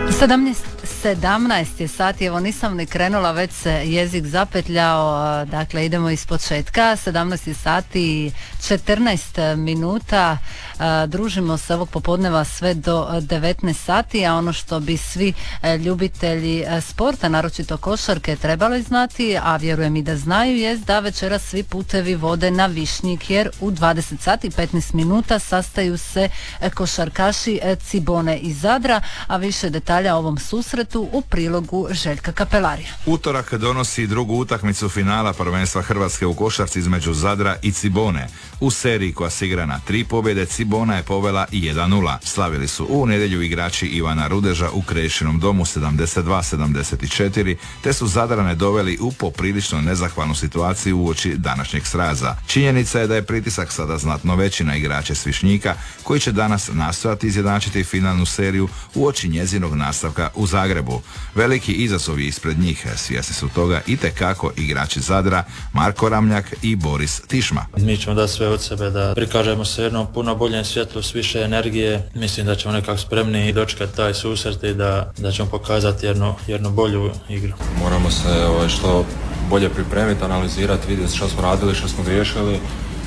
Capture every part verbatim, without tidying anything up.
sedamnaest je sati, evo nisam ni krenula, već se jezik zapetljao, dakle idemo iz početka. sedamnaest je sati i četrnaest minuta, družimo se ovog popodneva sve do devetnaest sati, a ono što bi svi ljubitelji sporta, naročito košarke, trebali znati, a vjerujem i da znaju, jest da večeras svi putevi vode na Višnjik, jer u dvadeset sati i petnaest minuta sastaju se košarkaši Cibone iz Zadra, a više detalja o ovom susretu u prilogu Željka Kapelarija. Utorak donosi drugu utakmicu finala prvenstva Hrvatske u košarci između Zadra i Cibone. U seriji koja se igra na tri pobjede, Cibona je povela jedan nula. Slavili su u nedjelju igrači Ivana Rudeža u Krešinom domu sedamdeset dva sedamdeset četiri, te su Zadrane doveli u poprilično nezahvalnu situaciju uoči današnjeg sraza. Činjenica je da je pritisak sada znatno veći na igrače s Višnjika, koji će danas nastojati izjednačiti finalnu seriju uoči njezinog nastavka u Zagrebu. Veliki izazovi ispred njih, svjesni su toga itekako igrači Zadra, Marko Ramljak i Boris Tišma. Mi ćemo da sve od sebe da prikažemo se jednom puno boljem svjetlu, s više energije. Mislim da ćemo nekako spremni dočekati taj susret i da, da ćemo pokazati jednu, jednu bolju igru. Moramo se ovaj, što bolje pripremiti, analizirati, vidjeti što smo radili, što smo griješili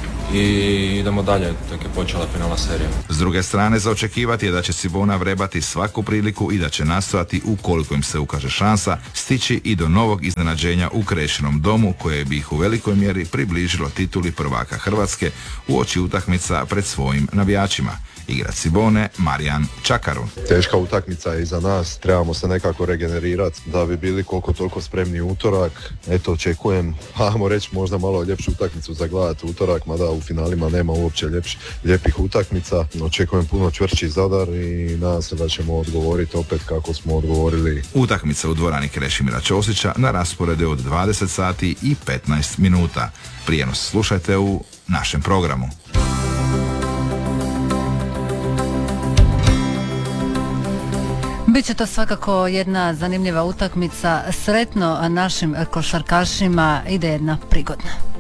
i idemo dalje, tek je počela finalna serija. S druge strane, za očekivati je da će Cibona vrebati svaku priliku i da će nastojati, ukoliko im se ukaže šansa, stići i do novog iznenađenja u Krešinom domu, koje bi ih u velikoj mjeri približilo tituli prvaka Hrvatske uoči utakmica pred svojim navijačima. Igra Cibone Marijan Čakarun. Teška utakmica je iza nas, trebamo se nekako regenerirati da bi bili koliko toliko spremni utorak. Eto, očekujem, ajmo reći, možda malo ljepšu utakmicu za gledati utorak, mada u finalima nema uopće ljepš, lijepih utakmica. Očekujem puno čvršći Zadar i nadam se da ćemo odgovoriti opet kako smo odgovorili. Utakmica u dvorani Krešimira Ćosića na rasporedu od dvadeset sati i petnaest minuta. Prijenos slušajte u našem programu. Biće to svakako jedna zanimljiva utakmica. Sretno našim košarkašima, ide jedna prigodna.